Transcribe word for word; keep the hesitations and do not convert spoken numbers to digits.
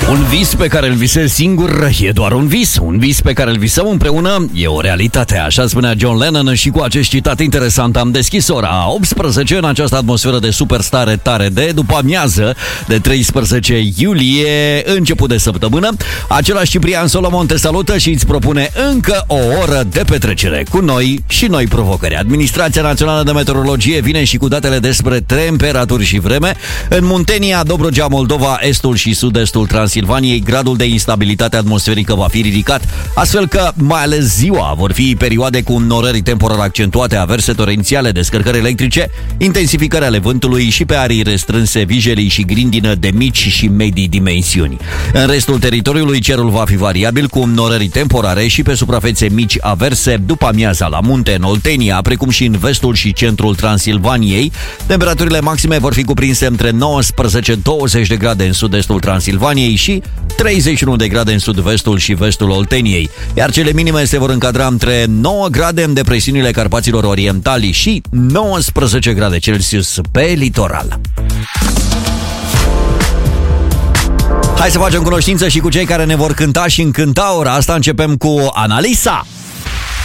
Un vis pe care îl visezi singur e doar un vis. Un vis pe care îl visăm împreună e o realitate. Așa spunea John Lennon și cu acest citat interesant am deschis ora optsprezece în această atmosferă de superstare tare de după amiază de treisprezece iulie, început de săptămână. Același Ciprian Solomon te salută și îți propune încă o oră de petrecere cu noi și noi provocări. Administrația Națională de Meteorologie vine și cu datele despre temperaturi și vreme. În Muntenia, Dobrogea, Moldova, estul și sud-estul Transilvaniei, gradul de instabilitate atmosferică va fi ridicat, astfel că mai ales ziua vor fi perioade cu înnorări temporar accentuate, averse torențiale, descărcări electrice, intensificări ale vântului și pe arii restrânse, vijelii și grindină de mici și medii dimensiuni. În restul teritoriului cerul va fi variabil cu înnorări temporare și pe suprafețe mici averse, după amiaza la munte, în Oltenia, precum și în vestul și centrul Transilvaniei. Temperaturile maxime vor fi cuprinse între nouăsprezece douăzeci de grade în sud-estul Transilvaniei și treizeci și unu de grade în sud-vestul și vestul Olteniei, iar cele minime se vor încadra între nouă grade în depresiunile Carpaților Orientali și nouăsprezece grade Celsius pe litoral. Hai să facem cunoștință și cu cei care ne vor cânta și încânta ora asta. Începem cu Analisa.